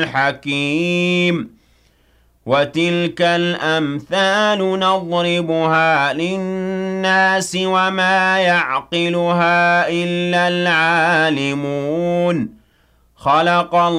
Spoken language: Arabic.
الحكيم وتلك الأمثال نضربها للناس وما يعقلها إلا العالمون خلق الله